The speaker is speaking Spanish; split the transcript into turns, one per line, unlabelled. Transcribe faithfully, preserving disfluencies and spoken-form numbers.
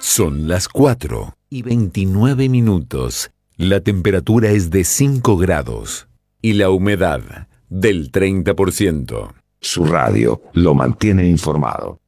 Son las cuatro y veintinueve minutos. La temperatura es de cinco grados y la humedad del treinta por ciento.
Su radio lo mantiene informado.